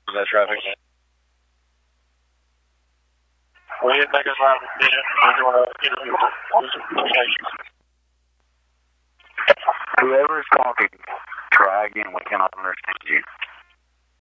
Is that traffic? We didn't make us live. We're doing a Whoever is talking, try again. We cannot understand you.